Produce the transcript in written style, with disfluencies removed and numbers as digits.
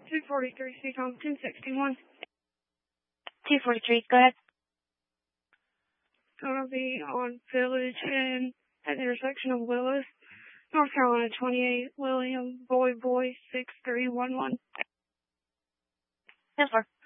243, CCOM 1061. 243, go ahead. Gonna be on Village and at the intersection of Willis, North Carolina 28, William Boy 6311. 10-4.